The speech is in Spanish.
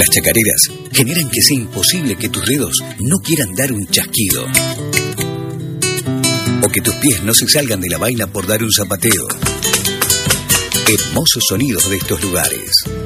Las chacareras generan que sea imposible que tus dedos no quieran dar un chasquido, o que tus pies no se salgan de la vaina por dar un zapateo. Hermosos sonidos de estos lugares.